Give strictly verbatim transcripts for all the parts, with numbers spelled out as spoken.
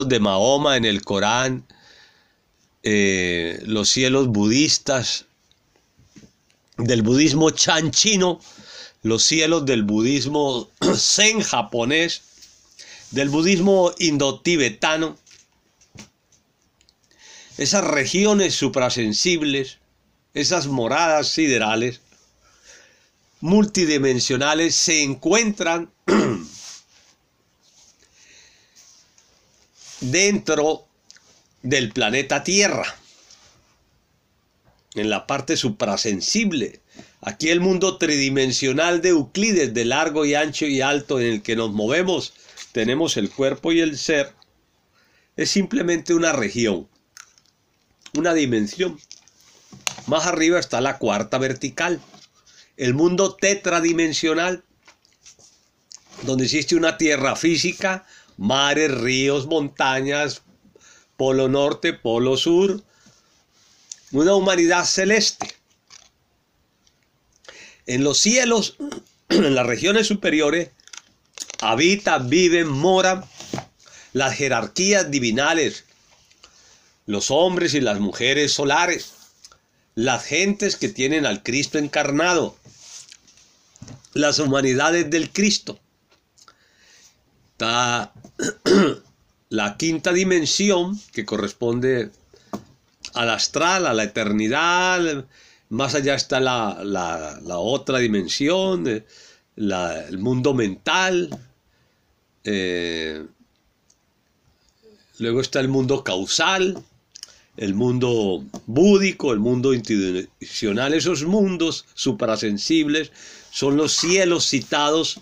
de Mahoma en el Corán, eh, los cielos budistas, del budismo Chan chino, los cielos del budismo Zen japonés, del budismo indotibetano, esas regiones suprasensibles, esas moradas siderales, multidimensionales, se encuentran dentro del planeta Tierra, en la parte suprasensible. Aquí el mundo tridimensional de Euclides, de largo y ancho y alto, en el que nos movemos, tenemos el cuerpo y el ser, es simplemente una región, una dimensión. Más arriba está la cuarta vertical, el mundo tetradimensional, donde existe una tierra física, mares, ríos, montañas, polo norte, polo sur, una humanidad celeste. En los cielos, en las regiones superiores, habitan, viven, moran las jerarquías divinales, los hombres y las mujeres solares, las gentes que tienen al Cristo encarnado, las humanidades del Cristo. Está la quinta dimensión, que corresponde al astral, a la eternidad. Más allá está la, la, la otra dimensión, la, el mundo mental. Eh, luego está el mundo causal, el mundo búdico, el mundo institucional. Esos mundos suprasensibles son los cielos citados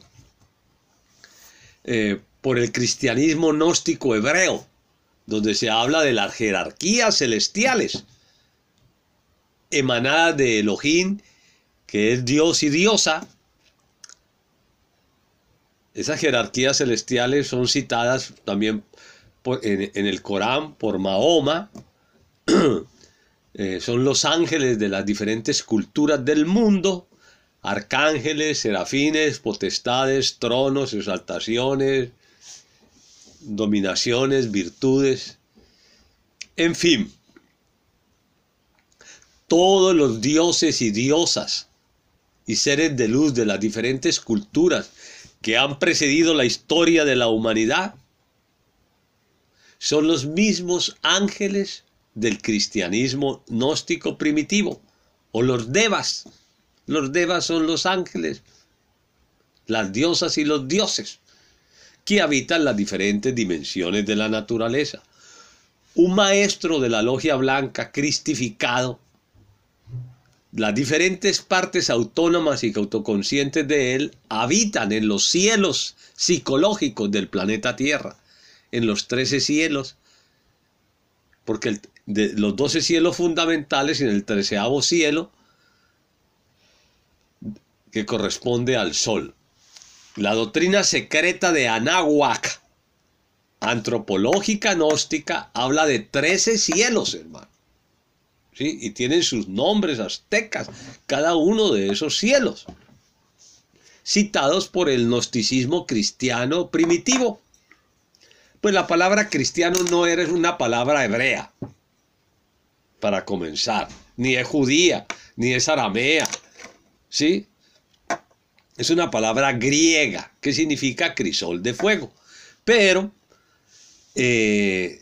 eh, por el cristianismo gnóstico hebreo, donde se habla de las jerarquías celestiales emanadas de Elohim, que es Dios y diosa. Esas jerarquías celestiales son citadas también por, en, en el Corán por Mahoma. eh, son los ángeles de las diferentes culturas del mundo, arcángeles, serafines, potestades, tronos, exaltaciones, dominaciones, virtudes, en fin, todos los dioses y diosas y seres de luz de las diferentes culturas que han precedido la historia de la humanidad son los mismos ángeles del cristianismo gnóstico primitivo, o los devas. Los devas son los ángeles, las diosas y los dioses que habitan las diferentes dimensiones de la naturaleza. Un maestro de la logia blanca cristificado, las diferentes partes autónomas y autoconscientes de él habitan en los cielos psicológicos del planeta Tierra, en los trece cielos, porque el, de los doce cielos fundamentales y en el treceavo cielo, que corresponde al Sol. La doctrina secreta de Anáhuac, antropológica gnóstica, habla de trece cielos, hermano. ¿Sí? Y tienen sus nombres aztecas, cada uno de esos cielos, citados por el gnosticismo cristiano primitivo. Pues la palabra cristiano no era una palabra hebrea, para comenzar, ni es judía, ni es aramea, ¿sí? Es una palabra griega que significa crisol de fuego. Pero eh,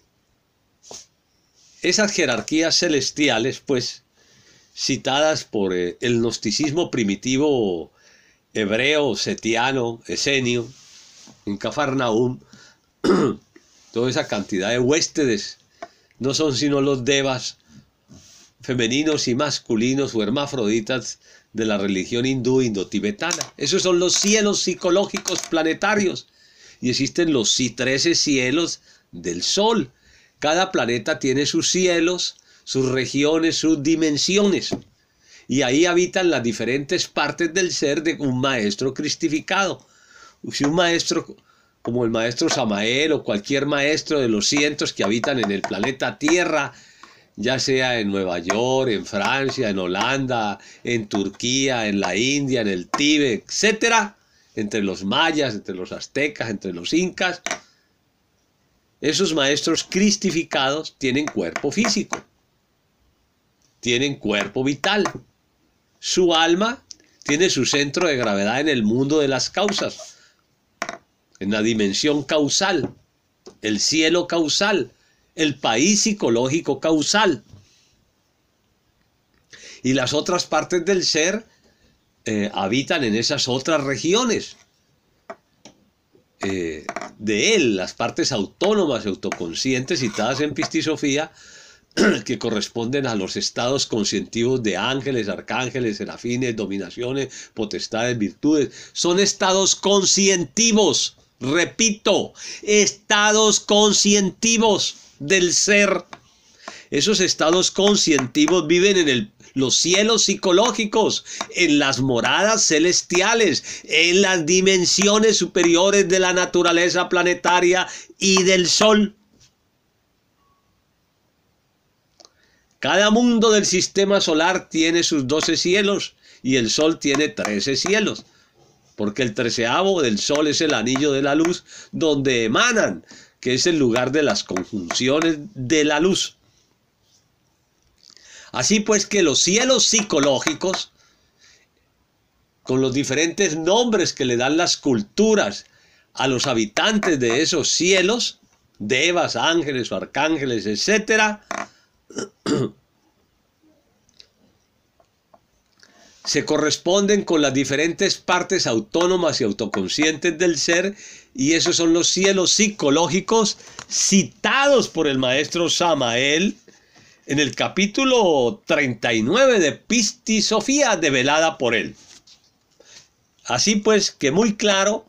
esas jerarquías celestiales, pues, citadas por eh, el gnosticismo primitivo hebreo, setiano, esenio, en Cafarnaúm, toda esa cantidad de huéspedes, no son sino los devas femeninos y masculinos o hermafroditas de la religión hindú indotibetana. Esos son los cielos psicológicos planetarios. Y existen los trece cielos del Sol. Cada planeta tiene sus cielos, sus regiones, sus dimensiones. Y ahí habitan las diferentes partes del ser de un maestro cristificado. Si un maestro como el maestro Samael o cualquier maestro de los cientos que habitan en el planeta Tierra, ya sea en Nueva York, en Francia, en Holanda, en Turquía, en la India, en el Tíbet, etcétera, entre los mayas, entre los aztecas, entre los incas, esos maestros cristificados tienen cuerpo físico, tienen cuerpo vital. Su alma tiene su centro de gravedad en el mundo de las causas, en la dimensión causal, el cielo causal, el país psicológico causal. Y las otras partes del ser eh, habitan en esas otras regiones eh, de él, las partes autónomas y autoconscientes citadas en Pistisofía, que corresponden a los estados conscientivos de ángeles, arcángeles, serafines, dominaciones, potestades, virtudes. Son estados conscientivos, repito, estados conscientivos del ser. Esos estados conscientivos viven en el, los cielos psicológicos, en las moradas celestiales, en las dimensiones superiores de la naturaleza planetaria y del sol. Cada mundo del sistema solar tiene sus doce cielos y el sol tiene trece cielos, porque el treceavo del sol es el anillo de la luz donde emanan, que es el lugar de las conjunciones de la luz. Así pues que los cielos psicológicos, con los diferentes nombres que le dan las culturas a los habitantes de esos cielos, devas, ángeles o arcángeles, etcétera, se corresponden con las diferentes partes autónomas y autoconscientes del ser, y esos son los cielos psicológicos citados por el maestro Samael en el capítulo treinta y nueve de Pistisofía, develada por él. Así pues que muy claro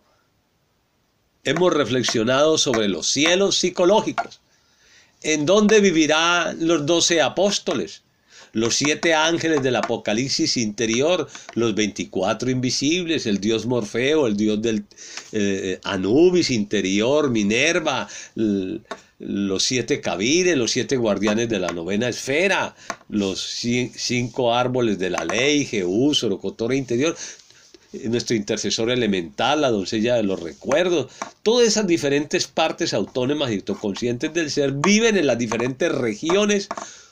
hemos reflexionado sobre los cielos psicológicos, en donde vivirán los doce apóstoles, los siete ángeles del Apocalipsis interior, los veinticuatro invisibles, el dios Morfeo, el dios del eh, Anubis interior, Minerva, el, los siete Cabires, los siete guardianes de la novena esfera, los cinco árboles de la ley, Jehú, Sorocotora interior, nuestro intercesor elemental, la doncella de los recuerdos. Todas esas diferentes partes autónomas y autoconscientes del ser viven en las diferentes regiones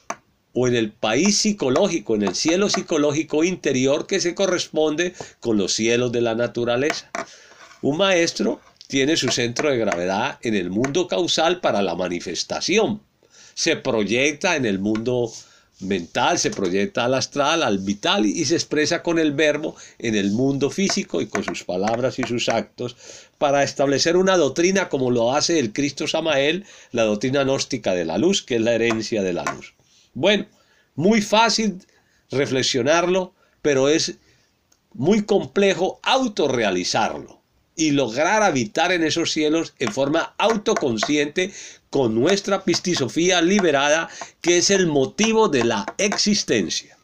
o en el país psicológico, en el cielo psicológico interior que se corresponde con los cielos de la naturaleza. Un maestro tiene su centro de gravedad en el mundo causal para la manifestación. Se proyecta en el mundo mental, se proyecta al astral, al vital, y se expresa con el verbo en el mundo físico y con sus palabras y sus actos para establecer una doctrina como lo hace el Cristo Samael, la doctrina gnóstica de la luz, que es la herencia de la luz. Bueno, muy fácil reflexionarlo, pero es muy complejo autorrealizarlo y lograr habitar en esos cielos en forma autoconsciente con nuestra pistisofía liberada, que es el motivo de la existencia.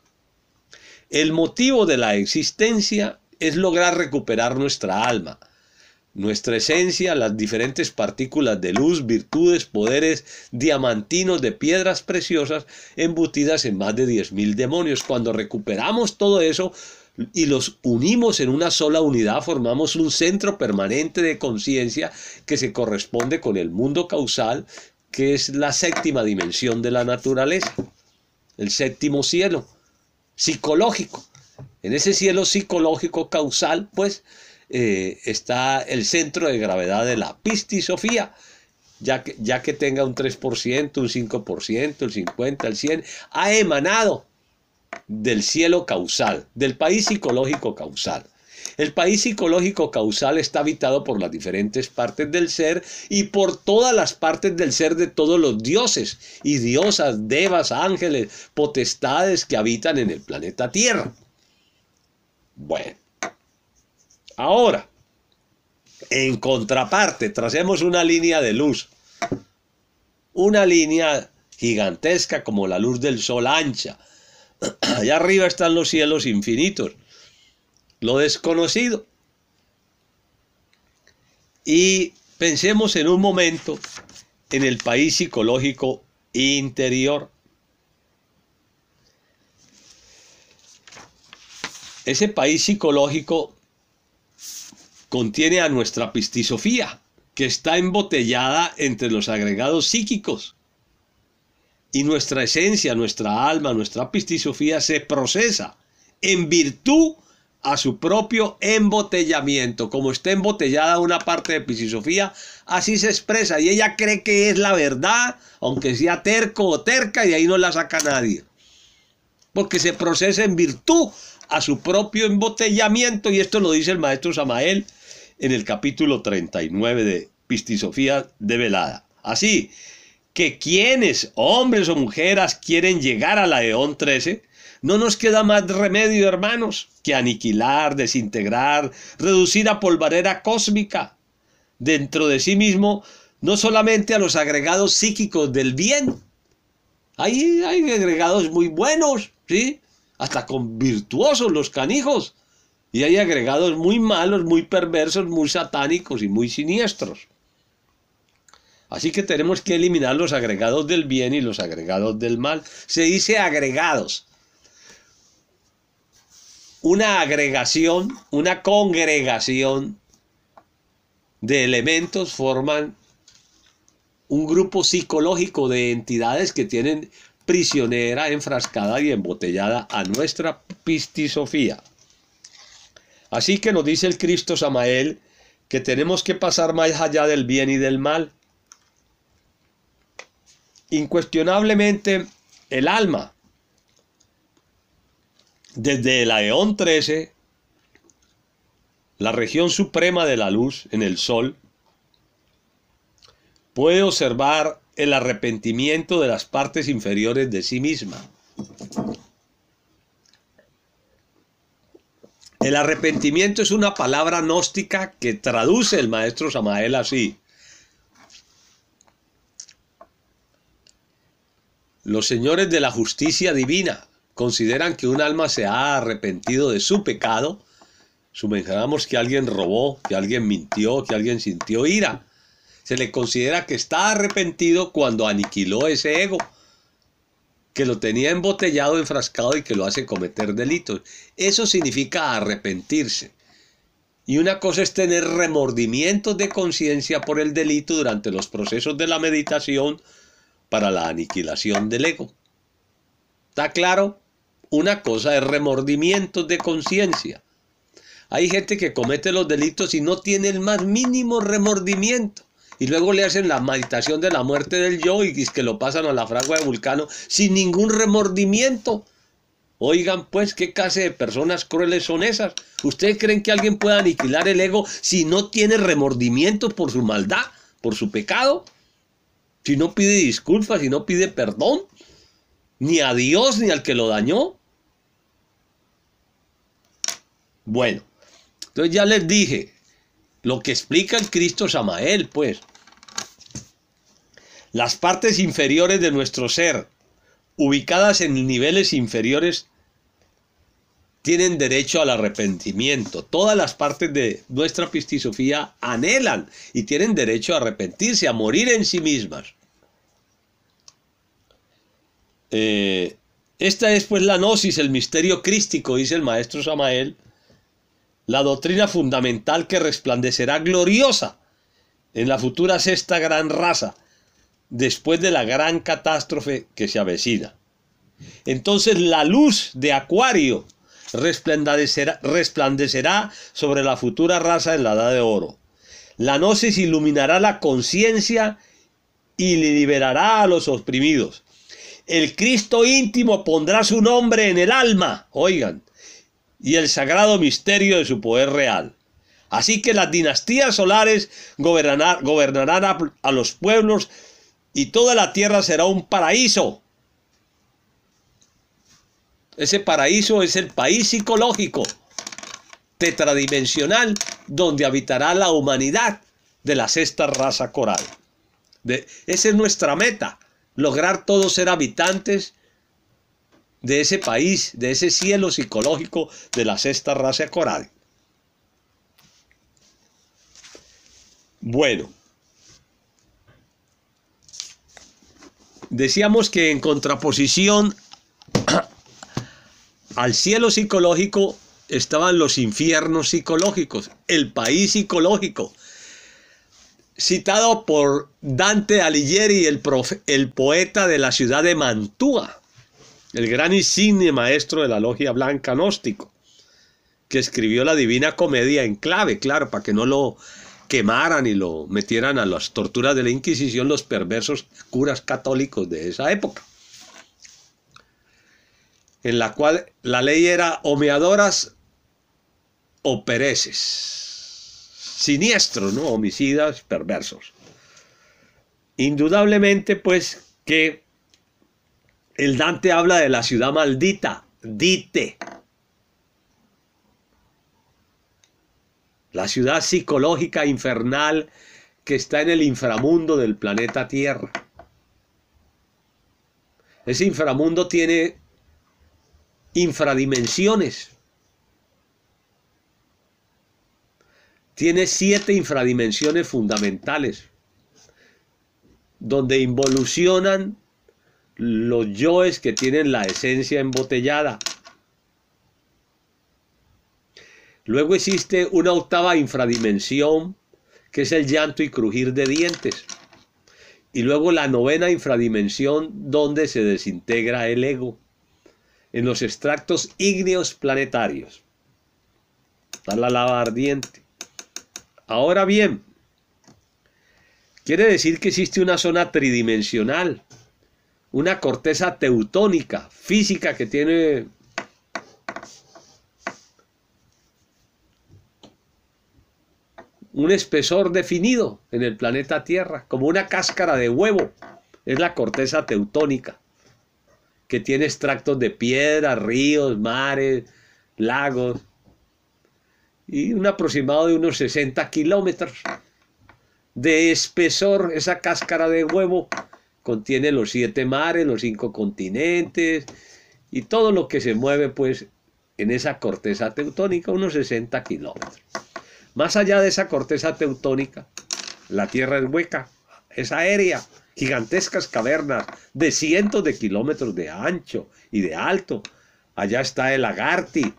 El motivo de la existencia es lograr recuperar nuestra alma, nuestra esencia, las diferentes partículas de luz, virtudes, poderes diamantinos de piedras preciosas embutidas en más de diez mil demonios. Cuando recuperamos todo eso y los unimos en una sola unidad, formamos un centro permanente de conciencia que se corresponde con el mundo causal, que es la séptima dimensión de la naturaleza, el séptimo cielo psicológico. En ese cielo psicológico causal, pues, eh, está el centro de gravedad de la pistisofía, ya que, ya que tenga un tres por ciento, un cinco por ciento, el cincuenta por ciento, el cien por ciento, ha emanado del cielo causal, del país psicológico causal. El país psicológico causal está habitado por las diferentes partes del ser y por todas las partes del ser de todos los dioses y diosas, devas, ángeles, potestades que habitan en el planeta Tierra. Bueno, ahora, en contraparte, tracemos una línea de luz, una línea gigantesca como la luz del sol ancha. Allá arriba están los cielos infinitos, lo desconocido. Y pensemos en un momento en el país psicológico interior. Ese país psicológico contiene a nuestra pistisofía, que está embotellada entre los agregados psíquicos. Y nuestra esencia, nuestra alma, nuestra pistisofía se procesa en virtud a su propio embotellamiento. Como está embotellada una parte de pistisofía, así se expresa. Y ella cree que es la verdad, aunque sea terco o terca, y de ahí no la saca nadie. Porque se procesa en virtud a su propio embotellamiento. Y esto lo dice el maestro Samael en el capítulo treinta y nueve de Pistisofía Develada. Así que quienes, hombres o mujeres, quieren llegar a la eón trece, no nos queda más remedio, hermanos, que aniquilar, desintegrar, reducir a polvareda cósmica dentro de sí mismo, no solamente a los agregados psíquicos del bien. Hay, hay agregados muy buenos, ¿sí? Hasta con virtuosos los canijos. Y hay agregados muy malos, muy perversos, muy satánicos y muy siniestros. Así que tenemos que eliminar los agregados del bien y los agregados del mal. Se dice agregados. Una agregación, una congregación de elementos forman un grupo psicológico de entidades que tienen prisionera, enfrascada y embotellada a nuestra pistisofía. Así que nos dice el Cristo Samael que tenemos que pasar más allá del bien y del mal. Incuestionablemente, el alma, desde la eón trece, la región suprema de la luz en el sol, puede observar el arrepentimiento de las partes inferiores de sí misma. El arrepentimiento es una palabra gnóstica que traduce el maestro Samael así: los señores de la justicia divina consideran que un alma se ha arrepentido de su pecado. Suponemos que alguien robó, que alguien mintió, que alguien sintió ira. Se le considera que está arrepentido cuando aniquiló ese ego, que lo tenía embotellado, enfrascado y que lo hace cometer delitos. Eso significa arrepentirse. Y una cosa es tener remordimientos de conciencia por el delito durante los procesos de la meditación para la aniquilación del ego. ¿Está claro? Una cosa es remordimientos de conciencia. Hay gente que comete los delitos y no tiene el más mínimo remordimiento. Y luego le hacen la meditación de la muerte del yo y que lo pasan a la fragua de Vulcano sin ningún remordimiento. Oigan pues, ¿qué clase de personas crueles son esas? ¿Ustedes creen que alguien pueda aniquilar el ego si no tiene remordimiento por su maldad, por su pecado? Si no pide disculpas, si no pide perdón, ni a Dios ni al que lo dañó. Bueno, entonces ya les dije lo que explica el Cristo Samael, pues. Las partes inferiores de nuestro ser, ubicadas en niveles inferiores, tienen derecho al arrepentimiento. Todas las partes de nuestra pistisofía anhelan y tienen derecho a arrepentirse, a morir en sí mismas. Eh, esta es pues la gnosis, el misterio crístico, dice el maestro Samael, la doctrina fundamental que resplandecerá gloriosa en la futura sexta gran raza, después de la gran catástrofe que se avecina. Entonces la luz de Acuario resplandecerá, resplandecerá sobre la futura raza en la edad de oro. La gnosis iluminará la conciencia y liberará a los oprimidos. El Cristo íntimo pondrá su nombre en el alma, oigan, y el sagrado misterio de su poder real. Así que las dinastías solares gobernar, gobernarán a, a los pueblos y toda la tierra será un paraíso. Ese paraíso es el país psicológico, tetradimensional, donde habitará la humanidad de la sexta raza coral. De, esa es nuestra meta, lograr todos ser habitantes de ese país, de ese cielo psicológico de la sexta raza coral. Bueno, decíamos que en contraposición al cielo psicológico estaban los infiernos psicológicos, el país psicológico. citado por Dante Alighieri, el, profe, el poeta de la ciudad de Mantua, el gran insigne maestro de la logia blanca gnóstico, que escribió la Divina Comedia en clave, claro, para que no lo quemaran y lo metieran a las torturas de la Inquisición los perversos curas católicos de esa época, en la cual la ley era o meadoras o pereces, siniestros, ¿no? Homicidas, perversos. Indudablemente, pues, que el Dante habla de la ciudad maldita, Dite, la ciudad psicológica infernal que está en el inframundo del planeta Tierra. Ese inframundo tiene infradimensiones. Tiene siete infradimensiones fundamentales, donde involucionan los yoes que tienen la esencia embotellada. Luego existe una octava infradimensión, que es el llanto y crujir de dientes. Y luego la novena infradimensión, donde se desintegra el ego, en los extractos ígneos planetarios. Está la lava ardiente. Ahora bien, quiere decir que existe una zona tridimensional, una corteza teutónica, física, que tiene un espesor definido en el planeta Tierra, como una cáscara de huevo. Es la corteza teutónica, que tiene extractos de piedra, ríos, mares, lagos, y un aproximado de unos sesenta kilómetros de espesor. Esa cáscara de huevo contiene los siete mares, los cinco continentes y todo lo que se mueve pues en esa corteza teutónica, unos sesenta kilómetros. Más allá de esa corteza teutónica, la Tierra es hueca, es aérea, gigantescas cavernas de cientos de kilómetros de ancho y de alto. Allá está el Agarthy.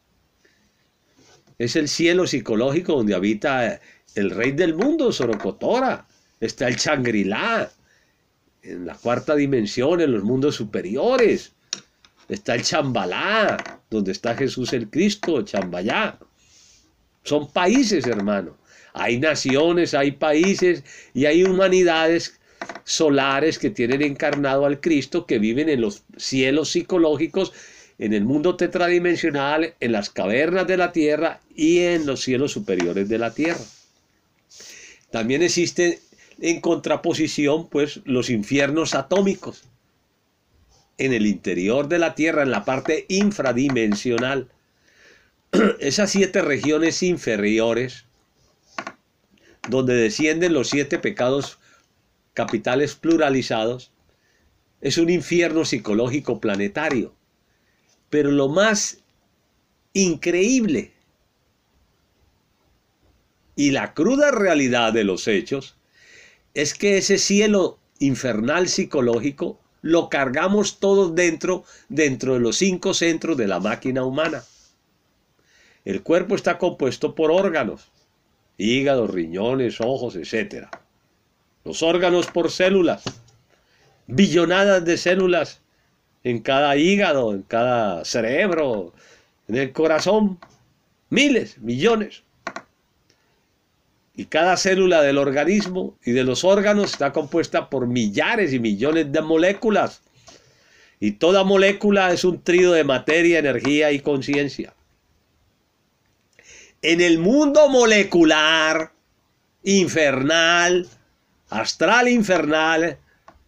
Es el cielo psicológico donde habita el rey del mundo, Sorocotora. Está el Shangri-La, en la cuarta dimensión, en los mundos superiores. Está el Chambalá, donde está Jesús el Cristo, Chambayá. Son países, hermano. Hay naciones, hay países y hay humanidades solares que tienen encarnado al Cristo, que viven en los cielos psicológicos, en el mundo tetradimensional, en las cavernas de la Tierra y en los cielos superiores de la Tierra. También existen en contraposición, pues, los infiernos atómicos en el interior de la Tierra, en la parte infradimensional. Esas siete regiones inferiores, donde descienden los siete pecados capitales pluralizados, es un infierno psicológico planetario. Pero lo más increíble y la cruda realidad de los hechos es que ese cielo infernal psicológico lo cargamos todos dentro, dentro de los cinco centros de la máquina humana. El cuerpo está compuesto por órganos, hígado, riñones, ojos, etcétera. Los órganos por células, billonadas de células en cada hígado, en cada cerebro, en el corazón, miles, millones. Y cada célula del organismo y de los órganos está compuesta por millares y millones de moléculas. Y toda molécula es un trío de materia, energía y conciencia. En el mundo molecular, infernal, astral infernal,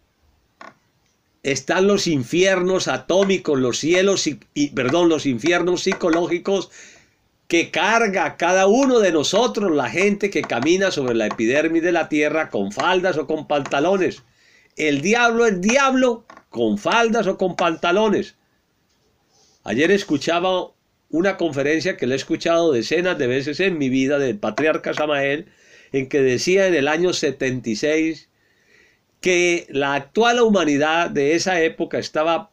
están los infiernos atómicos, los cielos, y, perdón, los infiernos psicológicos que carga cada uno de nosotros, la gente que camina sobre la epidermis de la Tierra con faldas o con pantalones. El diablo es diablo con faldas o con pantalones. Ayer escuchaba una conferencia que le he escuchado decenas de veces en mi vida del patriarca Samael, en que decía en el año setenta y seis que la actual humanidad de esa época estaba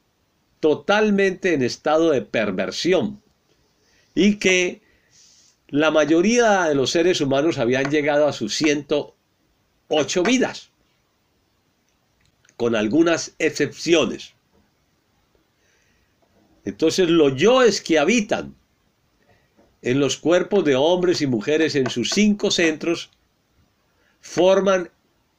totalmente en estado de perversión y que la mayoría de los seres humanos habían llegado a sus ciento ocho vidas, con algunas excepciones. Entonces los yoes que habitan en los cuerpos de hombres y mujeres en sus cinco centros forman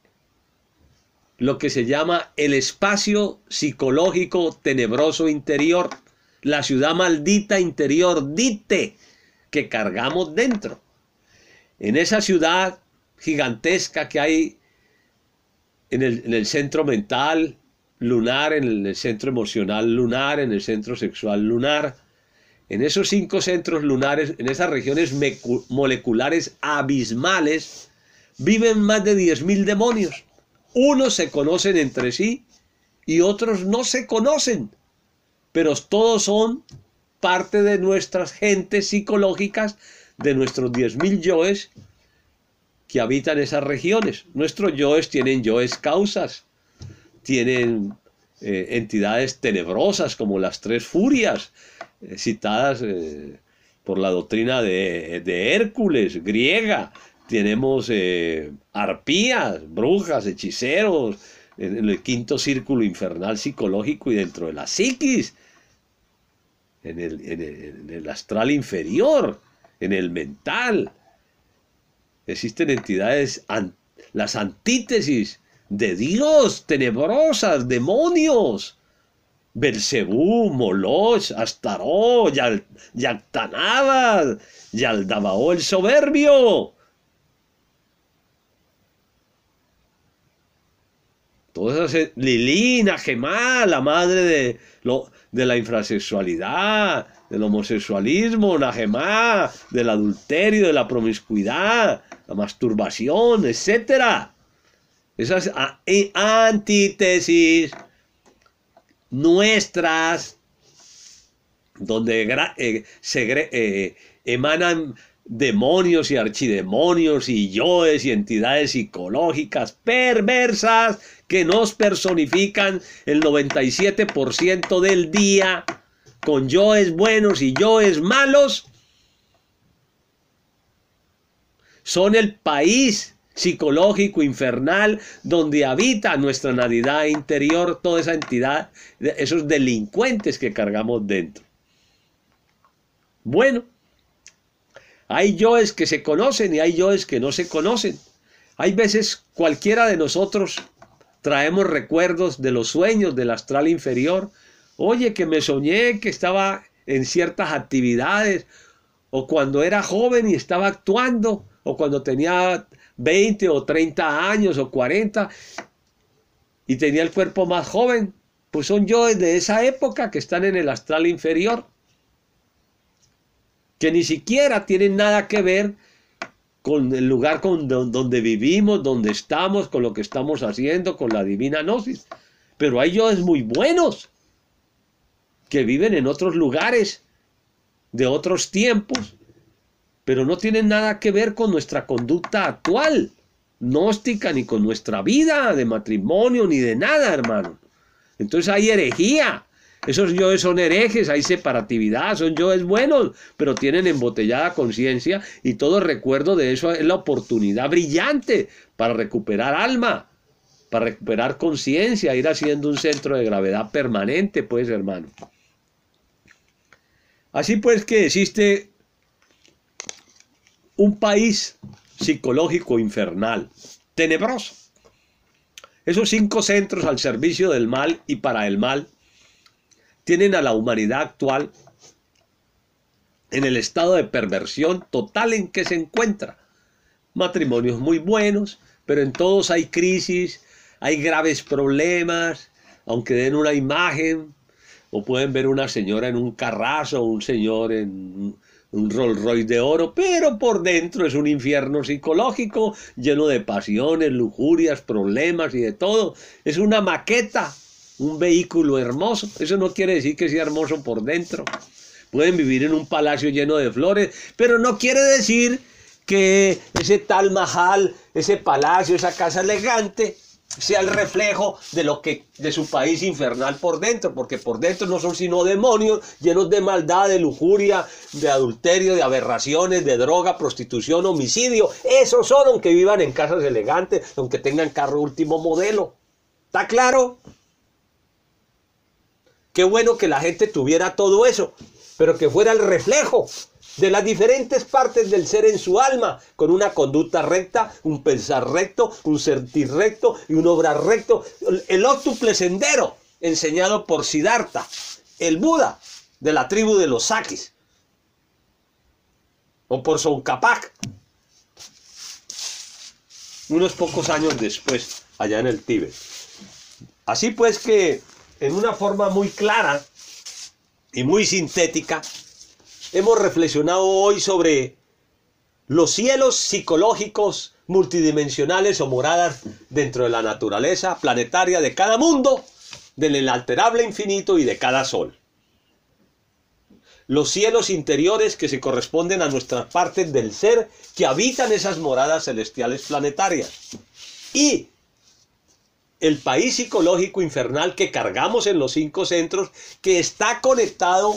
lo que se llama el espacio psicológico tenebroso interior, la ciudad maldita interior, dite, que cargamos dentro. En esa ciudad gigantesca que hay en el, en el centro mental lunar, en el centro emocional lunar, en el centro sexual lunar, en esos cinco centros lunares, en esas regiones moleculares abismales, viven más de diez mil demonios. Unos se conocen entre sí y otros no se conocen, pero todos son parte de nuestras gentes psicológicas, de nuestros diez mil yoes que habitan esas regiones. Nuestros yoes tienen yoes causas, tienen eh, entidades tenebrosas como las tres furias, eh, citadas eh, por la doctrina de, de Hércules, griega. Tenemos eh, arpías, brujas, hechiceros, en, en el quinto círculo infernal psicológico y dentro de la psiquis, en el, en el, en el astral inferior, en el mental. Existen entidades, an, las antítesis de Dios, tenebrosas, demonios. Belcebú, Moloch, Astaró, Yal, Yactanabad, Yaldabaó el soberbio. Todas esas, Lilina, Gemá, la madre de, lo, de la infrasexualidad, del homosexualismo, Najemá, del adulterio, de la promiscuidad, la masturbación, etcétera. Esas antítesis nuestras, donde eh, se eh, emanan demonios y archidemonios y yoes y entidades psicológicas perversas que nos personifican el noventa y siete por ciento del día, con yoes buenos y yoes malos, son el país psicológico infernal donde habita nuestra navidad interior, toda esa entidad, esos delincuentes que cargamos dentro. Bueno, hay yoes que se conocen y hay yoes que no se conocen. Hay veces cualquiera de nosotros traemos recuerdos de los sueños del astral inferior. Oye, que me soñé que estaba en ciertas actividades, o cuando era joven y estaba actuando, o cuando tenía veinte o treinta años o cuarenta y tenía el cuerpo más joven. Pues son yoes de esa época que están en el astral inferior, que ni siquiera tienen nada que ver con el lugar con donde vivimos, donde estamos, con lo que estamos haciendo, con la divina gnosis. Pero hay yoes muy buenos que viven en otros lugares, de otros tiempos, pero no tienen nada que ver con nuestra conducta actual, gnóstica, ni con nuestra vida de matrimonio, ni de nada, hermano. Entonces hay herejía. Esos yoes son herejes, hay separatividad, son yoes buenos, pero tienen embotellada conciencia, y todo recuerdo de eso es la oportunidad brillante para recuperar alma, para recuperar conciencia, ir haciendo un centro de gravedad permanente, pues, hermano. Así pues que existe un país psicológico infernal, tenebroso. Esos cinco centros al servicio del mal y para el mal tienen a la humanidad actual en el estado de perversión total en que se encuentra. Matrimonios muy buenos, pero en todos hay crisis, hay graves problemas, aunque den una imagen, o pueden ver una señora en un carrazo, o un señor en un Rolls Royce de oro, pero por dentro es un infierno psicológico, lleno de pasiones, lujurias, problemas y de todo. Es una maqueta, un vehículo hermoso. Eso no quiere decir que sea hermoso por dentro. Pueden vivir en un palacio lleno de flores, pero no quiere decir que ese Taj Mahal, ese palacio, esa casa elegante, sea el reflejo de lo que de su país infernal por dentro, porque por dentro no son sino demonios llenos de maldad, de lujuria, de adulterio, de aberraciones, de droga, prostitución, homicidio. Esos son, aunque vivan en casas elegantes, aunque tengan carro último modelo. ¿Está claro? Qué bueno que la gente tuviera todo eso, pero que fuera el reflejo de las diferentes partes del ser en su alma, con una conducta recta, un pensar recto, un sentir recto y un obrar recto. El óctuple sendero enseñado por Siddhartha, el Buda de la tribu de los Sakis, o por Tsongkhapa, unos pocos años después, allá en el Tíbet. Así pues que, en una forma muy clara y muy sintética, hemos reflexionado hoy sobre los cielos psicológicos multidimensionales o moradas dentro de la naturaleza planetaria de cada mundo, del inalterable infinito y de cada sol. Los cielos interiores que se corresponden a nuestras partes del ser que habitan esas moradas celestiales planetarias. Y el país psicológico infernal que cargamos en los cinco centros, que está conectado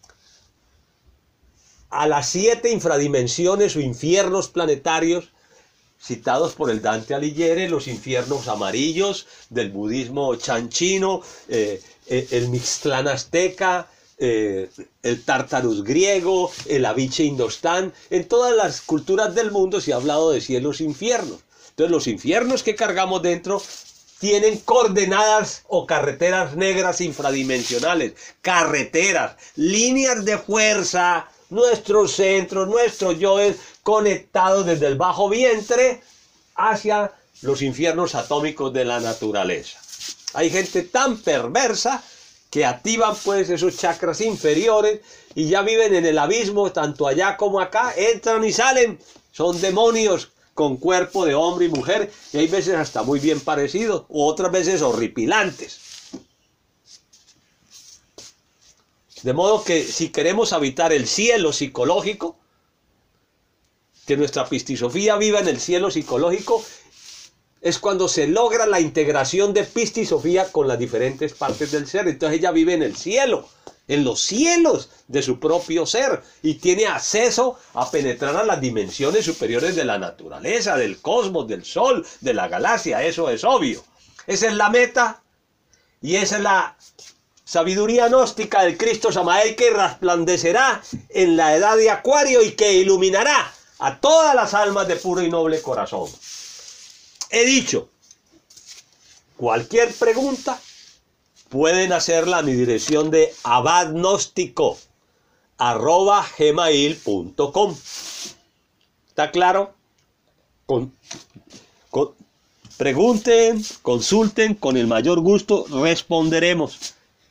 a las siete infradimensiones o infiernos planetarios citados por el Dante Alighieri, los infiernos amarillos del budismo chanchino, eh, el Mixtlán azteca, eh, el Tártarus griego, el Aviche indostán. En todas las culturas del mundo se ha hablado de cielos e infiernos. Entonces los infiernos que cargamos dentro tienen coordenadas o carreteras negras infradimensionales, carreteras, líneas de fuerza, nuestros centros, nuestros yoes conectados desde el bajo vientre hacia los infiernos atómicos de la naturaleza. Hay gente tan perversa que activan pues esos chakras inferiores y ya viven en el abismo, tanto allá como acá, entran y salen, son demonios con cuerpo de hombre y mujer, y hay veces hasta muy bien parecidos, u otras veces horripilantes. De modo que si queremos habitar el cielo psicológico, que nuestra pistisofía viva en el cielo psicológico, es cuando se logra la integración de pistisofía con las diferentes partes del ser. Entonces ella vive en el cielo, en los cielos de su propio ser, y tiene acceso a penetrar a las dimensiones superiores de la naturaleza, del cosmos, del sol, de la galaxia. Eso es obvio. Esa es la meta y esa es la sabiduría gnóstica del Cristo Samael, que resplandecerá en la edad de Acuario y que iluminará a todas las almas de puro y noble corazón. He dicho, cualquier pregunta pueden hacerla a mi dirección de abadgnóstico arroba gmail punto com. ¿Está claro? Con, con, pregunten, consulten, con el mayor gusto responderemos.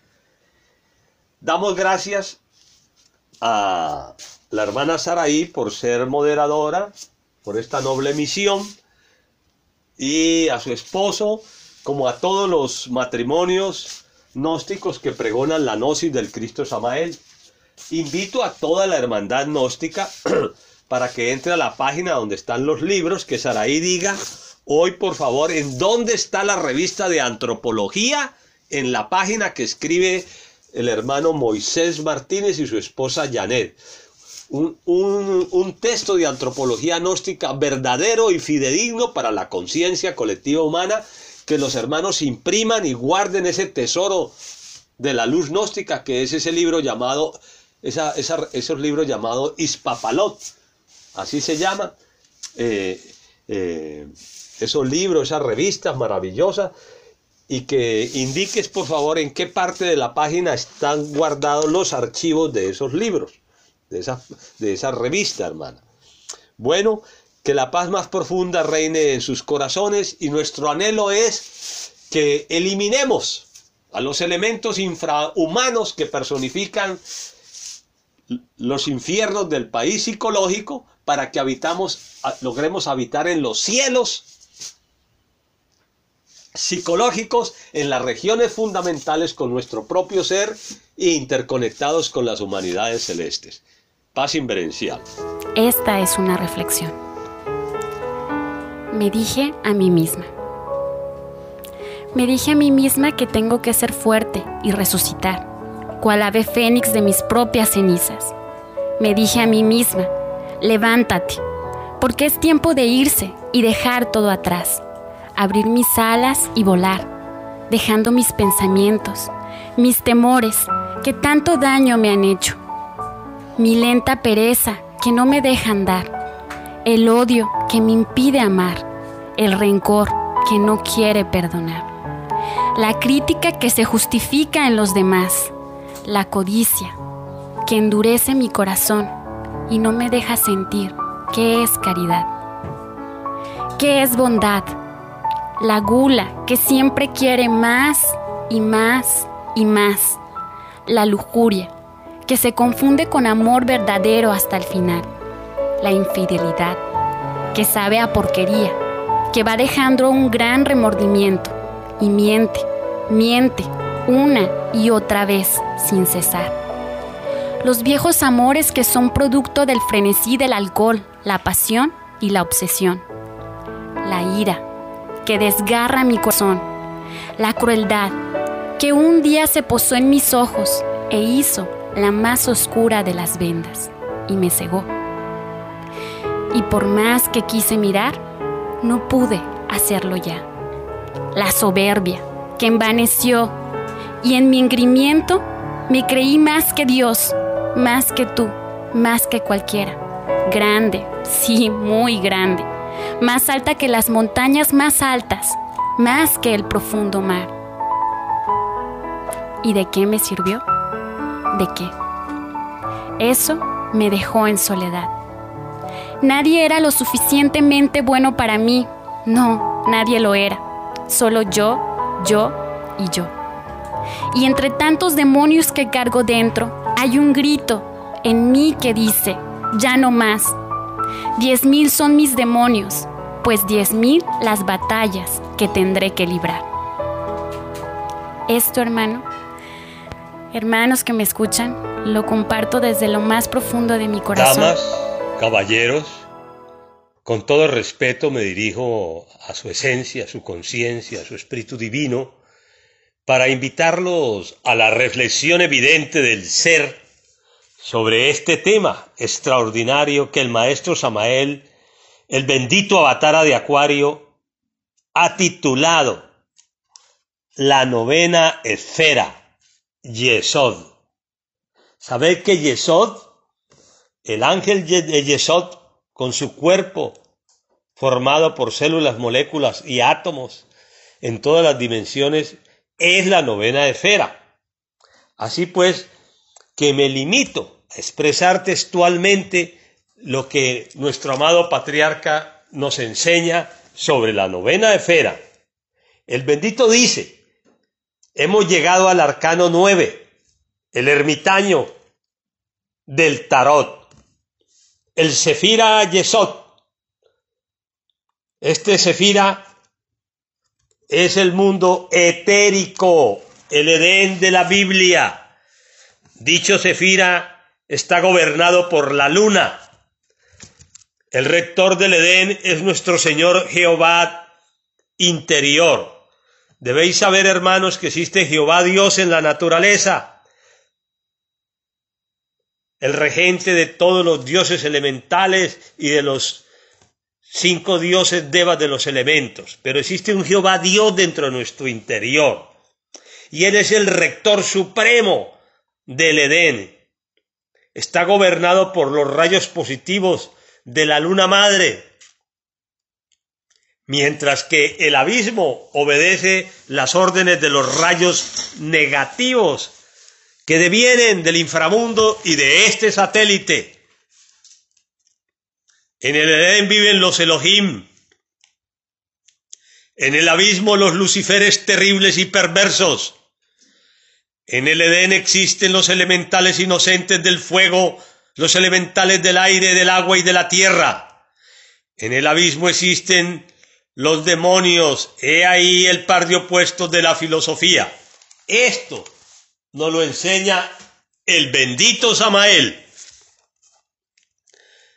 Damos gracias a la hermana Saraí por ser moderadora, por esta noble misión, y a su esposo, como a todos los matrimonios gnósticos que pregonan la gnosis del Cristo Samael. Invito a toda la hermandad gnóstica para que entre a la página donde están los libros, que Saraí diga hoy, por favor, en dónde está la revista de antropología, en la página que escribe el hermano Moisés Martínez y su esposa Janet. Un, un, un texto de antropología gnóstica verdadero y fidedigno para la conciencia colectiva humana, que los hermanos impriman y guarden ese tesoro de la luz gnóstica, que es ese libro llamado, esa, esa, esos libros llamados Ispapalot, así se llama, eh, eh, esos libros, esas revistas maravillosas, y que indiques por favor en qué parte de la página están guardados los archivos de esos libros, de esa, de esa revista, hermana. Bueno, que la paz más profunda reine en sus corazones, y nuestro anhelo es que eliminemos a los elementos infrahumanos que personifican los infiernos del país psicológico, para que habitamos, logremos habitar en los cielos psicológicos, en las regiones fundamentales con nuestro propio ser e interconectados con las humanidades celestes. Paz inverencial. Esta es una reflexión. Me dije a mí misma: Me dije a mí misma que tengo que ser fuerte y resucitar, cual ave fénix de mis propias cenizas. Me dije a mí misma, levántate, porque es tiempo de irse y dejar todo atrás, abrir mis alas y volar, dejando mis pensamientos, mis temores que tanto daño me han hecho, mi lenta pereza que no me deja andar, el odio que me impide amar, el rencor que no quiere perdonar, la crítica que se justifica en los demás, la codicia que endurece mi corazón y no me deja sentir qué es caridad, qué es bondad, la gula que siempre quiere más y más y más, la lujuria que se confunde con amor verdadero hasta el final, la infidelidad que sabe a porquería, que va dejando un gran remordimiento y miente, miente una y otra vez sin cesar. Los viejos amores que son producto del frenesí del alcohol, la pasión y la obsesión. La ira que desgarra mi corazón, la crueldad que un día se posó en mis ojos e hizo la más oscura de las vendas y me cegó. Y por más que quise mirar, no pude hacerlo ya. La soberbia que envaneció y en mi engreimiento me creí más que Dios, más que tú, más que cualquiera. Grande, sí, muy grande, más alta que las montañas más altas, más que el profundo mar. ¿Y de qué me sirvió? ¿De qué? Eso me dejó en soledad. Nadie era lo suficientemente bueno para mí. No, nadie lo era. Solo yo, yo y yo. Y entre tantos demonios que cargo dentro, hay un grito en mí que dice, ya no más. Diez mil son mis demonios, pues diez mil las batallas que tendré que librar. Esto, hermano, hermanos que me escuchan, lo comparto desde lo más profundo de mi corazón. Damas, caballeros, con todo respeto me dirijo a su esencia, a su conciencia, a su espíritu divino, para invitarlos a la reflexión evidente del ser sobre este tema extraordinario que el maestro Samael, el bendito avatara de Acuario, ha titulado La novena esfera, Yesod. ¿Sabéis que Yesod, el ángel de Yesod, con su cuerpo formado por células, moléculas y átomos en todas las dimensiones, es la novena esfera? Así pues, que me limito a expresar textualmente lo que nuestro amado patriarca nos enseña sobre la novena esfera. El bendito dice, hemos llegado al arcano nueve, el ermitaño del tarot, el Sefira Yesod. Este Sefira es el mundo etérico, el Edén de la Biblia. Dicho Sefira está gobernado por la luna. El rector del Edén es nuestro Señor Jehová interior. Debéis saber, hermanos, que existe Jehová Dios en la naturaleza, el regente de todos los dioses elementales y de los cinco dioses devas de los elementos. Pero existe un Jehová Dios dentro de nuestro interior, y Él es el rector supremo del Edén. Está gobernado por los rayos positivos de la luna madre, mientras que el abismo obedece las órdenes de los rayos negativos que devienen del inframundo y de este satélite. En el Edén viven los Elohim, en el abismo los luciferes terribles y perversos. En el Edén existen los elementales inocentes del fuego, los elementales del aire, del agua y de la tierra. En el abismo existen los demonios. He ahí el par de opuestos de la filosofía. Esto nos lo enseña el bendito Samael.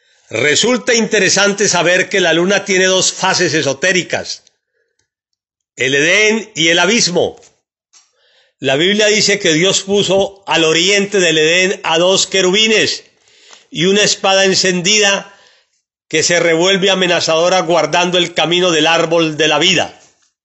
Resulta interesante saber que la luna tiene dos fases esotéricas. el Edén y el abismo. La Biblia dice que Dios puso al oriente del Edén a dos querubines y una espada encendida que se revuelve amenazadora guardando el camino del árbol de la vida.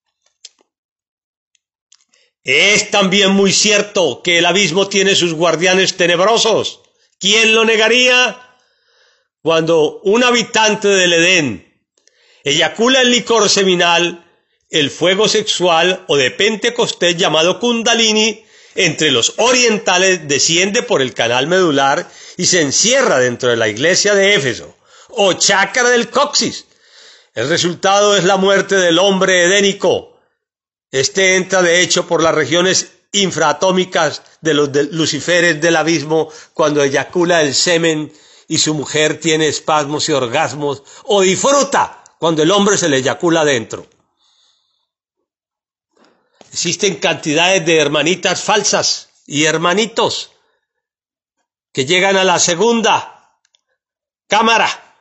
Es también muy cierto que el abismo tiene sus guardianes tenebrosos. ¿Quién lo negaría? Cuando un habitante del Edén eyacula el licor seminal, el fuego sexual o de Pentecostés llamado Kundalini entre los orientales desciende por el canal medular y se encierra dentro de la iglesia de Éfeso, o chakra del coxis. El resultado es la muerte del hombre edénico. Este entra de hecho por las regiones infraatómicas de los de luciferes del abismo cuando eyacula el semen y su mujer tiene espasmos y orgasmos, o disfruta cuando el hombre se le eyacula dentro. Existen cantidades de hermanitas falsas y hermanitos que llegan a la segunda cámara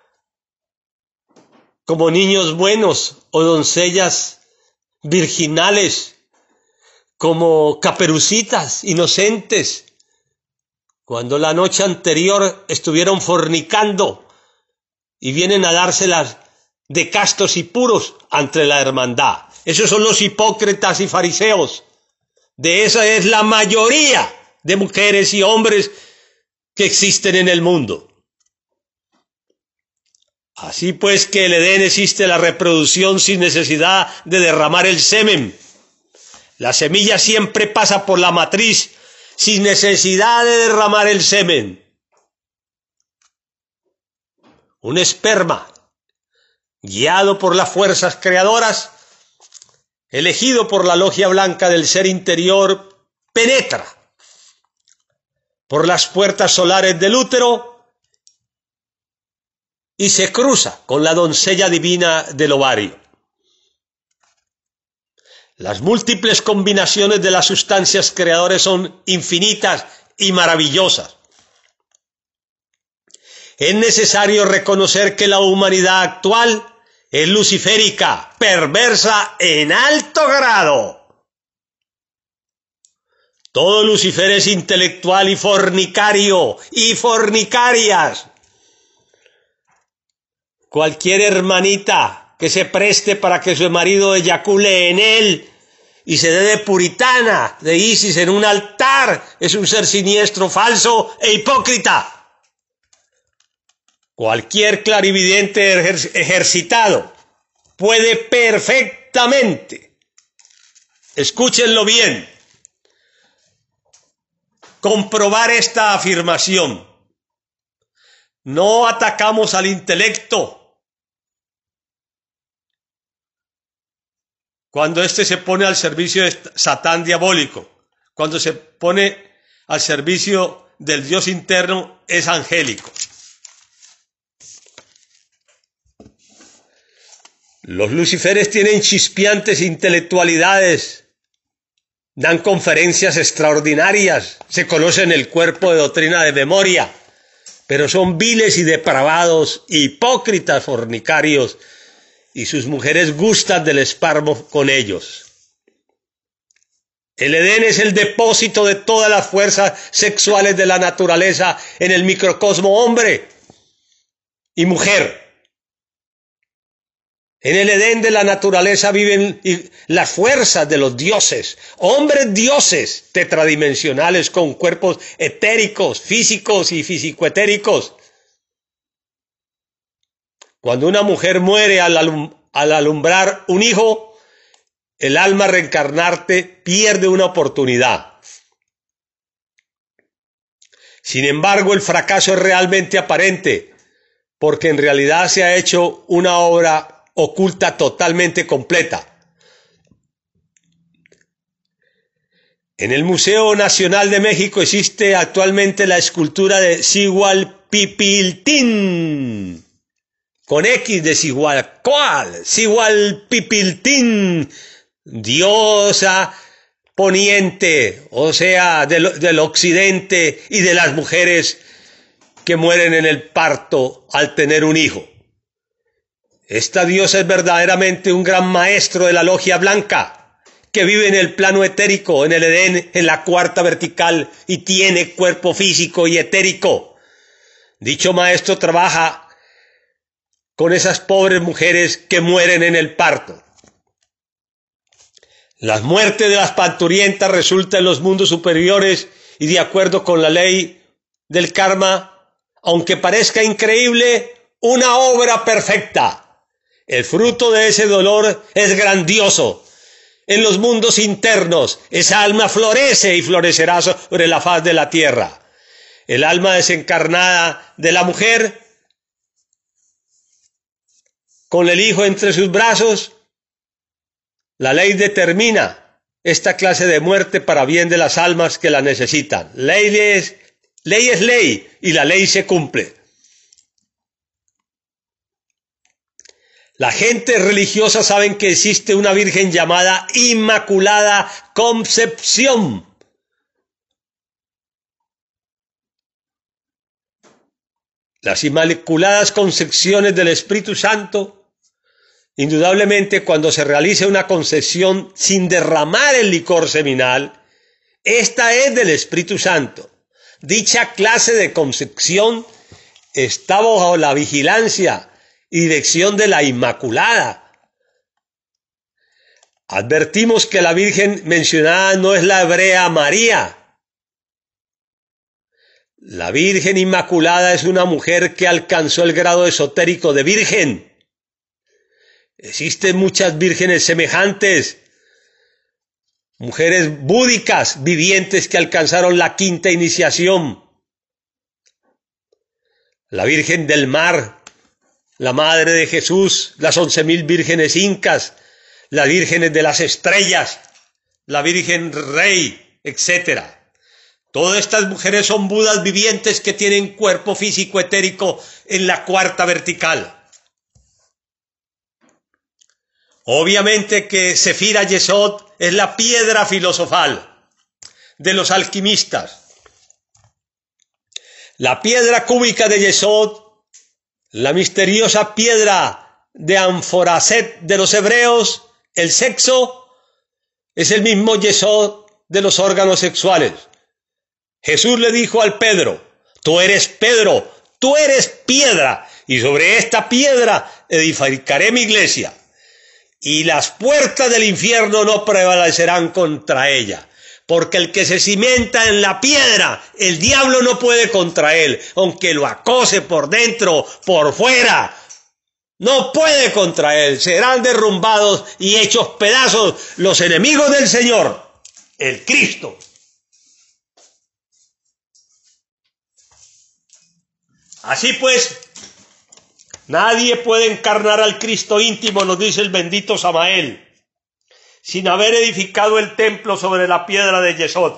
como niños buenos o doncellas virginales, como caperucitas inocentes, cuando la noche anterior estuvieron fornicando y vienen a dárselas de castos y puros ante la hermandad. Esos son los hipócritas y fariseos. De esa es la mayoría de mujeres y hombres que existen en el mundo. Así pues que en el Edén existe la reproducción sin necesidad de derramar el semen. La semilla siempre pasa por la matriz sin necesidad de derramar el semen. Un esperma, guiado por las fuerzas creadoras, elegido por la logia blanca del ser interior, penetra por las puertas solares del útero y se cruza con la doncella divina del ovario. Las múltiples combinaciones de las sustancias creadoras son infinitas y maravillosas. Es necesario reconocer que la humanidad actual es luciférica, perversa en alto grado. Todo Lucifer es intelectual y fornicario y fornicarias. Cualquier hermanita que se preste para que su marido eyacule en él y se dé de puritana, de Isis en un altar, es un ser siniestro, falso e hipócrita. Cualquier clarividente ejer- ejercitado puede perfectamente, escúchenlo bien, comprobar esta afirmación. No atacamos al intelecto cuando éste se pone al servicio de Satán diabólico, cuando se pone al servicio del Dios interno es angélico. Los luciferes tienen chispeantes intelectualidades, dan conferencias extraordinarias, se conocen el cuerpo de doctrina de memoria, pero son viles y depravados, hipócritas, fornicarios, y sus mujeres gustan del esparmo con ellos. El Edén es el depósito de todas las fuerzas sexuales de la naturaleza en el microcosmo hombre y mujer. En el Edén de la naturaleza viven las fuerzas de los dioses, hombres dioses tetradimensionales con cuerpos etéricos, físicos y físico-etéricos. Cuando una mujer muere al, alum al alumbrar un hijo, el alma reencarnante pierde una oportunidad. Sin embargo, el fracaso es realmente aparente, porque en realidad se ha hecho una obra oculta totalmente completa. En el Museo Nacional de México existe actualmente la escultura de Xihualpipiltín, con X de Xihualcoatl, Xihualpipiltín, diosa poniente, o sea, del, del occidente y de las mujeres que mueren en el parto al tener un hijo. Esta diosa es verdaderamente un gran maestro de la logia blanca. que vive en el plano etérico, en el Edén, en la cuarta vertical, y tiene cuerpo físico y etérico. Dicho maestro trabaja con esas pobres mujeres que mueren en el parto. La muerte de las parturientas resulta en los mundos superiores y de acuerdo con la ley del karma, aunque parezca increíble, una obra perfecta. El fruto de ese dolor es grandioso. En los mundos internos, esa alma florece y florecerá sobre la faz de la tierra. El alma desencarnada de la mujer, con el hijo entre sus brazos, la ley determina esta clase de muerte para bien de las almas que la necesitan. Ley es, ley es ley y la ley se cumple. La gente religiosa sabe que existe una virgen llamada Inmaculada Concepción. Las Inmaculadas Concepciones del Espíritu Santo, indudablemente cuando se realice una concepción sin derramar el licor seminal, esta es del Espíritu Santo. Dicha clase de concepción está bajo la vigilancia y dirección de la Inmaculada. Advertimos que la Virgen mencionada no es la hebrea María. La Virgen Inmaculada es una mujer que alcanzó el grado esotérico de virgen. Existen muchas vírgenes semejantes, mujeres búdicas vivientes que alcanzaron la quinta iniciación. La Virgen del Mar, la Madre de Jesús, las once mil vírgenes incas, las vírgenes de las estrellas, la Virgen Rey, etcétera. Todas estas mujeres son budas vivientes que tienen cuerpo físico etérico en la cuarta vertical. Obviamente que Sefira Yesod es la piedra filosofal de los alquimistas. La piedra cúbica de Yesod, la misteriosa piedra de Anforaset de los hebreos, el sexo, es el mismo Yesod de los órganos sexuales. Jesús le dijo al Pedro, tú eres Pedro, tú eres piedra, y sobre esta piedra edificaré mi iglesia, y las puertas del infierno no prevalecerán contra ella. Porque el que se cimenta en la piedra, el diablo no puede contra él, aunque lo acose por dentro, por fuera, no puede contra él. Serán derrumbados y hechos pedazos los enemigos del Señor, el Cristo. Así pues, nadie puede encarnar al Cristo íntimo, nos dice el bendito Samael, sin haber edificado el templo sobre la piedra de Yesod.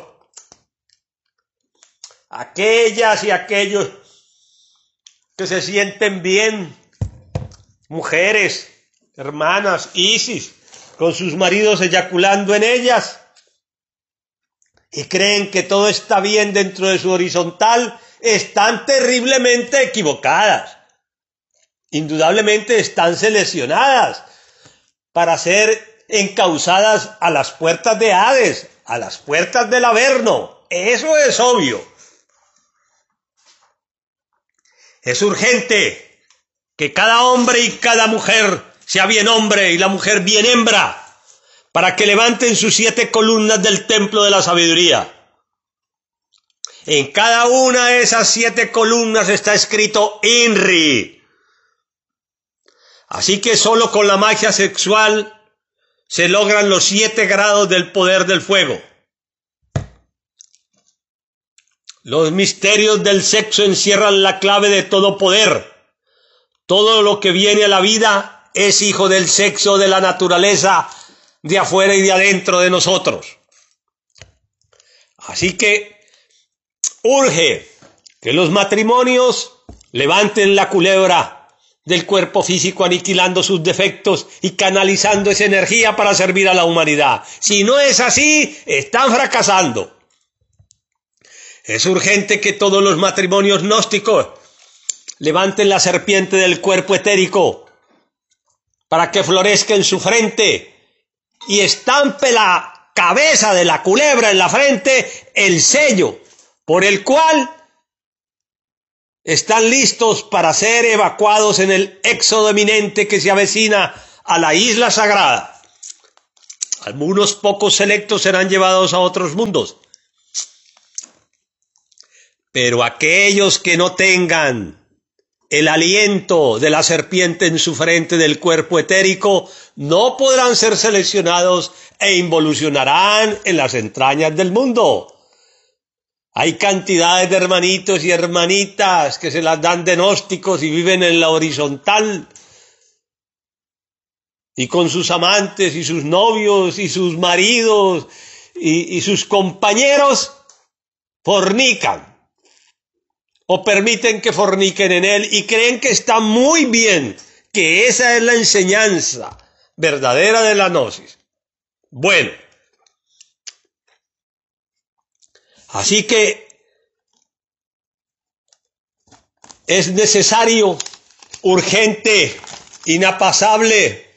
Aquellas y aquellos que se sienten bien, mujeres, hermanas, Isis, con sus maridos eyaculando en ellas, y creen que todo está bien dentro de su horizontal, están terriblemente equivocadas. Indudablemente están seleccionadas para ser encausadas a las puertas de Hades, a las puertas del Averno. Eso es obvio. Es urgente que cada hombre y cada mujer sea bien hombre y la mujer bien hembra, para que levanten sus siete columnas del templo de la sabiduría. En cada una de esas siete columnas está escrito INRI. Así que solo con la magia sexual se logran los siete grados del poder del fuego. Los misterios del sexo encierran la clave de todo poder. Todo lo que viene a la vida es hijo del sexo, de la naturaleza, de afuera y de adentro de nosotros. Así que urge que los matrimonios levanten la culebra del cuerpo físico, aniquilando sus defectos y canalizando esa energía para servir a la humanidad. Si no es así, están fracasando. Es urgente que todos los matrimonios gnósticos levanten la serpiente del cuerpo etérico para que florezca en su frente y estampe la cabeza de la culebra en la frente el sello por el cual están listos para ser evacuados en el éxodo eminente que se avecina a la isla sagrada. Algunos pocos selectos serán llevados a otros mundos, pero aquellos que no tengan el aliento de la serpiente en su frente del cuerpo etérico no podrán ser seleccionados e involucionarán en las entrañas del mundo. Hay cantidades de hermanitos y hermanitas que se las dan de gnósticos y viven en la horizontal, y con sus amantes y sus novios y sus maridos y, y sus compañeros fornican o permiten que forniquen en él y creen que está muy bien, que esa es la enseñanza verdadera de la gnosis. Bueno, así que es necesario, urgente, inapasable,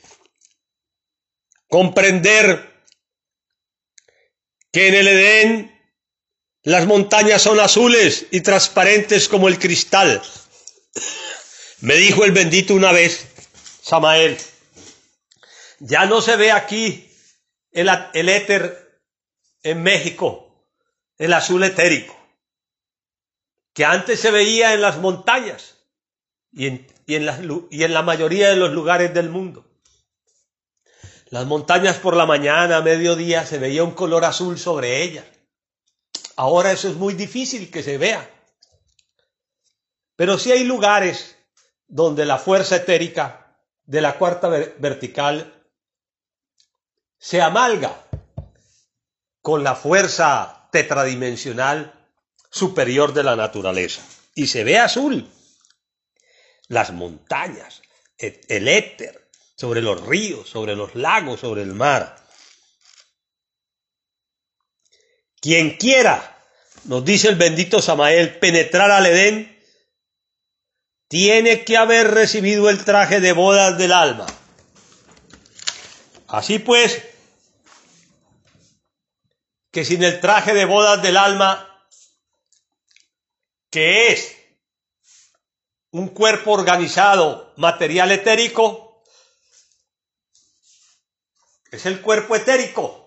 comprender que en el Edén las montañas son azules y transparentes como el cristal. Me dijo el bendito una vez, Samael, ya no se ve aquí el, el éter en México, el azul etérico, que antes se veía en las montañas y en, y en, las, y en la mayoría de los lugares del mundo. Las montañas por la mañana, a mediodía, se veía un color azul sobre ellas. Ahora eso es muy difícil que se vea. Pero sí hay lugares donde la fuerza etérica de la cuarta vertical se amalga con la fuerza tetradimensional superior de la naturaleza. Y se ve azul. Las montañas, el éter, sobre los ríos, sobre los lagos, sobre el mar. Quien quiera, nos dice el bendito Samael, penetrar al Edén, tiene que haber recibido el traje de bodas del alma. Así pues, que sin el traje de bodas del alma, que es un cuerpo organizado, material etérico, es el cuerpo etérico.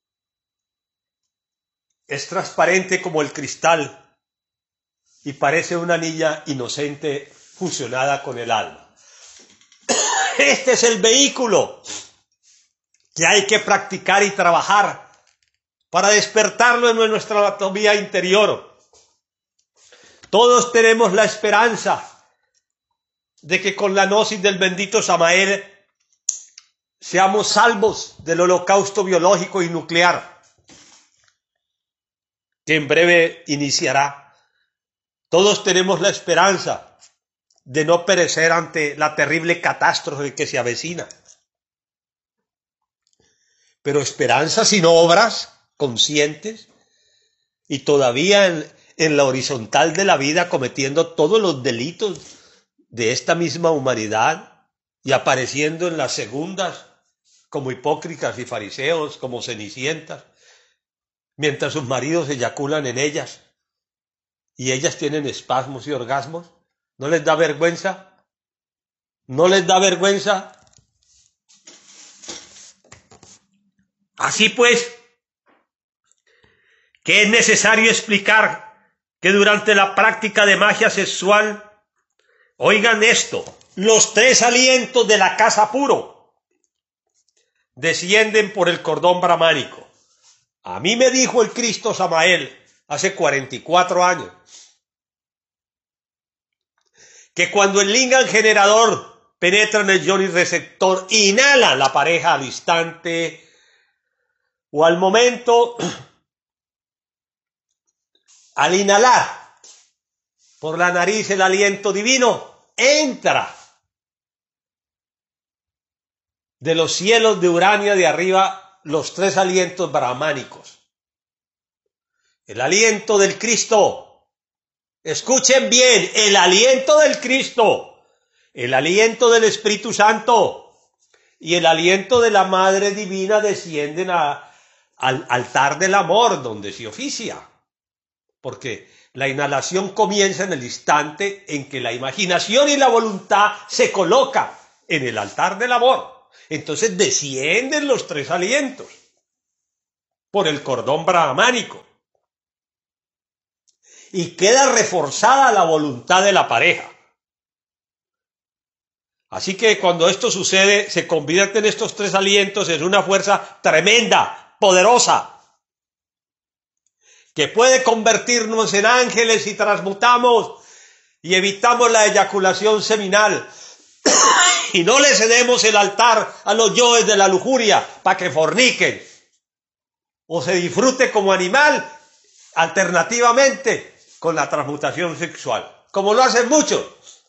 Es transparente como el cristal y parece una niña inocente fusionada con el alma. Este es el vehículo que hay que practicar y trabajar para despertarlo en nuestra anatomía interior. Todos tenemos la esperanza de que con la gnosis del bendito Samael seamos salvos del holocausto biológico y nuclear, que en breve iniciará. Todos tenemos la esperanza de no perecer ante la terrible catástrofe que se avecina. Pero esperanza sin obras conscientes y todavía en, en la horizontal de la vida cometiendo todos los delitos de esta misma humanidad y apareciendo en las segundas como hipócritas y fariseos, como cenicientas, mientras sus maridos eyaculan en ellas y ellas tienen espasmos y orgasmos. ¿No les da vergüenza? ¿No les da vergüenza? Así pues, que es necesario explicar que durante la práctica de magia sexual, oigan esto, los tres alientos de la casa puro descienden por el cordón brahmánico. A mí me dijo el Cristo Samael hace cuarenta y cuatro años que cuando el lingam generador penetra en el yoni receptor, inhala la pareja al instante o al momento, al inhalar por la nariz el aliento divino, entra de los cielos de Urania de arriba los tres alientos brahmánicos. El aliento del Cristo. Escuchen bien, el aliento del Cristo. El aliento del Espíritu Santo. y el aliento de la Madre Divina descienden a, al altar del amor donde se oficia. Porque la inhalación comienza en el instante en que la imaginación y la voluntad se colocan en el altar del amor. Entonces descienden los tres alientos por el cordón brahmánico y queda reforzada la voluntad de la pareja. Así que cuando esto sucede, se convierten estos tres alientos en una fuerza tremenda, poderosa, que puede convertirnos en ángeles si transmutamos y evitamos la eyaculación seminal y no le cedemos el altar a los yoes de la lujuria para que forniquen o se disfrute como animal, alternativamente con la transmutación sexual, como lo hacen muchos.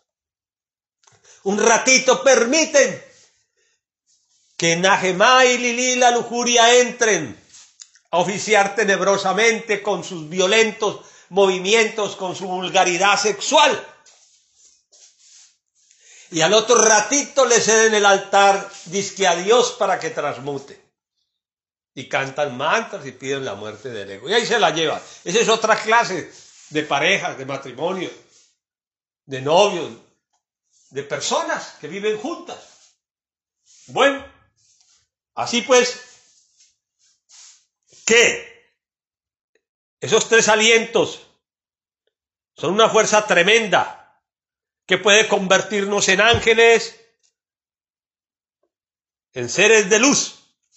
Un ratito permiten que Najemá y Lili la lujuria entren a oficiar tenebrosamente con sus violentos movimientos, con su vulgaridad sexual. Y al otro ratito le ceden el altar, dizque a Dios para que transmute. Y cantan mantras y piden la muerte del ego. Y ahí se la llevan. Esa es otra clase de parejas, de matrimonio, de novios, de personas que viven juntas. Bueno, así pues, que esos tres alientos son una fuerza tremenda que puede convertirnos en ángeles, en seres de luz.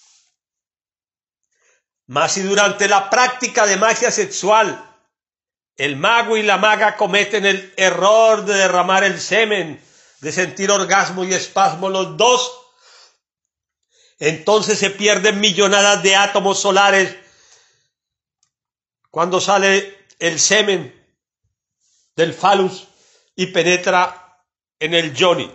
Mas si durante la práctica de magia sexual el mago y la maga cometen el error de derramar el semen, de sentir orgasmo y espasmo los dos, entonces se pierden millonadas de átomos solares cuando sale el semen del falus y penetra en el yoni.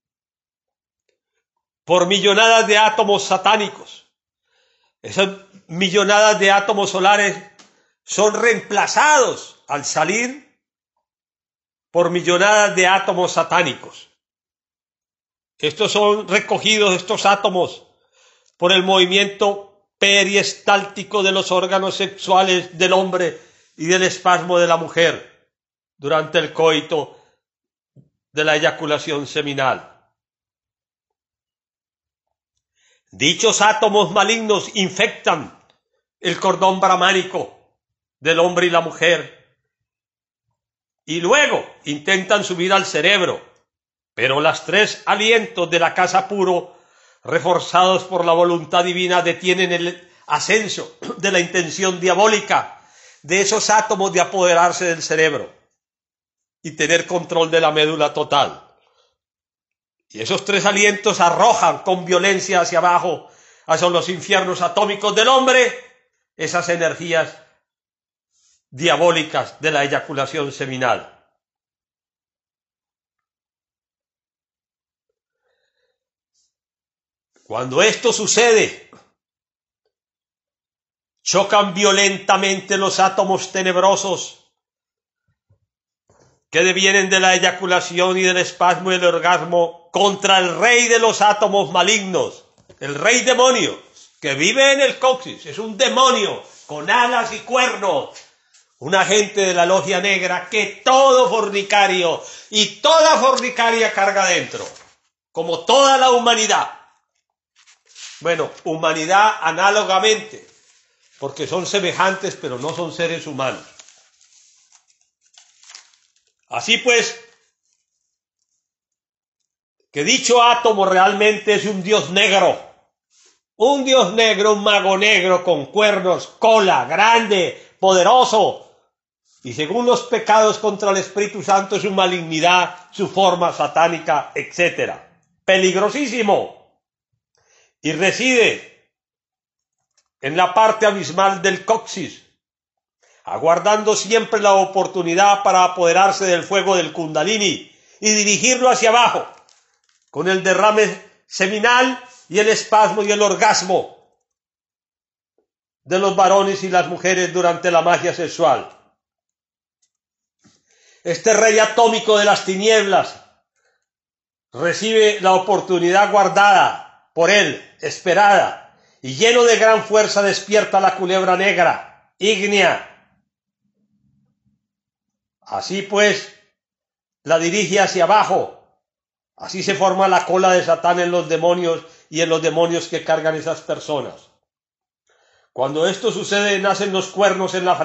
Por millonadas de átomos satánicos. Esas millonadas de átomos solares son reemplazados al salir por millonadas de átomos satánicos. Estos son recogidos, estos átomos, por el movimiento periestáltico de los órganos sexuales del hombre y del espasmo de la mujer durante el coito de la eyaculación seminal. Dichos átomos malignos infectan el cordón brahmánico del hombre y la mujer y luego intentan subir al cerebro, pero las tres alientos de la casa puro, reforzados por la voluntad divina, detienen el ascenso de la intención diabólica de esos átomos de apoderarse del cerebro y tener control de la médula total. Y esos tres alientos arrojan con violencia hacia abajo, hacia los infiernos atómicos del hombre, esas energías diabólicas de la eyaculación seminal. Cuando esto sucede, chocan violentamente los átomos tenebrosos que devienen de la eyaculación y del espasmo y del orgasmo contra el rey de los átomos malignos, el rey demonio, que vive en el coxis. Es un demonio con alas y cuernos, un agente de la logia negra que todo fornicario y toda fornicaria carga dentro, como toda la humanidad. Bueno, humanidad análogamente, porque son semejantes pero no son seres humanos. Así pues, que dicho átomo realmente es un dios negro, un dios negro, un mago negro con cuernos, cola, grande, poderoso, y según los pecados contra el Espíritu Santo su malignidad, su forma satánica, etcétera. Peligrosísimo. Y reside en la parte abismal del coxis, aguardando siempre la oportunidad para apoderarse del fuego del Kundalini y dirigirlo hacia abajo, con el derrame seminal y el espasmo y el orgasmo de los varones y las mujeres durante la magia sexual. Este rey atómico de las tinieblas recibe la oportunidad guardada por él, esperada, y lleno de gran fuerza despierta la culebra negra, ígnea. Así pues, la dirige hacia abajo. Así se forma la cola de Satán en los demonios y en los demonios que cargan esas personas. Cuando esto sucede, nacen los cuernos en la frente.